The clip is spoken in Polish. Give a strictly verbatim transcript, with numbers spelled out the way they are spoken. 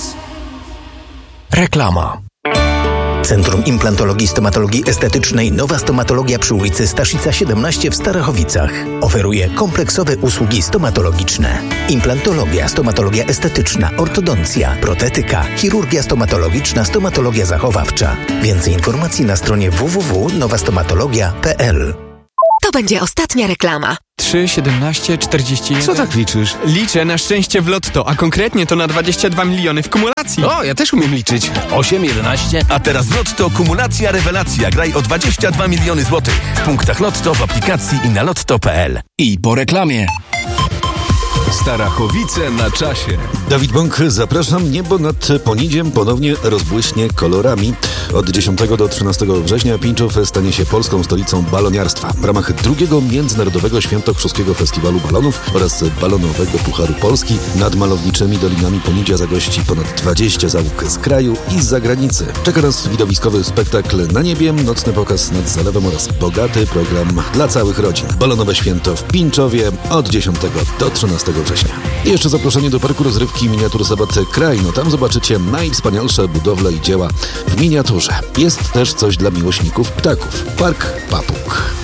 Reklama. Centrum Implantologii Stomatologii Estetycznej Nowa Stomatologia przy ulicy Staszica siedemnaście w Starachowicach. Oferuje kompleksowe usługi stomatologiczne. Implantologia, stomatologia estetyczna, ortodoncja, protetyka, chirurgia stomatologiczna, stomatologia zachowawcza. Więcej informacji na stronie w w w kropka nowa stomatologia kropka p l. To będzie ostatnia reklama. trzy, siedemnaście, czterdzieści jeden. Co tak liczysz? Liczę na szczęście w lotto, a konkretnie to na dwadzieścia dwa miliony w kumulacji. O, ja też umiem liczyć. osiem, jedenaście. A teraz w Lotto kumulacja rewelacja. Graj o dwadzieścia dwa miliony złotych. W punktach Lotto, w aplikacji i na lotto kropka p l. I po reklamie. Starachowice na czasie. Dawid Bąk, zapraszam. Niebo nad Ponidziem ponownie rozbłyśnie kolorami. Od dziesiątego do trzynastego września Pińczów stanie się polską stolicą baloniarstwa. W ramach drugiego Międzynarodowego Świętokrzyskiego Festiwalu Balonów oraz Balonowego Pucharu Polski nad malowniczymi dolinami Ponidzia zagości ponad dwadzieścia załóg z kraju i z zagranicy. Czeka nas widowiskowy spektakl na niebie, nocny pokaz nad zalewem oraz bogaty program dla całych rodzin. Balonowe święto w Pińczowie od dziesiątego do trzynastego września. I jeszcze zaproszenie do parku rozrywki Miniatur Sabat Kraj. No tam zobaczycie najwspanialsze budowle i dzieła w miniaturze. Jest też coś dla miłośników ptaków. Park Papug.